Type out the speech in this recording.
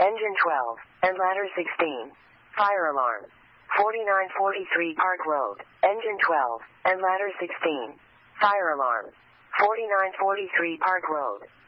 Engine 12, and ladder 16. Fire alarm. 4943 Park Road, Engine 12, and ladder 16. Fire alarm. 4943 Park Road.